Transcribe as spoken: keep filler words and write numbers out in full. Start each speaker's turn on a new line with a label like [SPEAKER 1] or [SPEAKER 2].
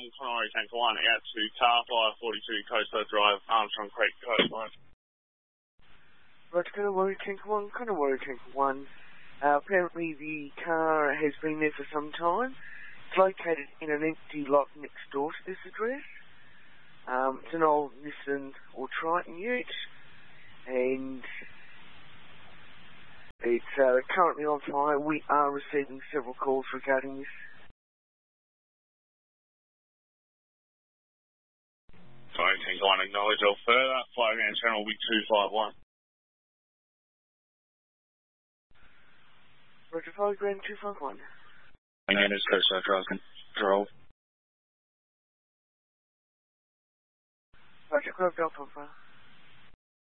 [SPEAKER 1] Connery Tank one out to car five forty-two Coastal Drive, Armstrong Creek, Coastline.
[SPEAKER 2] Roger, Connery Tank one, Connery Tank one. Uh, apparently the car has been there for some time. It's located in an empty lot next door to this address. Um, it's an old Nissan or Triton ute, and it's uh, currently on fire. We are receiving several calls regarding this.
[SPEAKER 1] Sorry, Tank one, acknowledge all further. Flight ground channel will be two five one.
[SPEAKER 2] Roger, flight ground two five one.
[SPEAKER 1] Again, it's Coastal Drive Control.
[SPEAKER 2] Roger, Grove Alpha.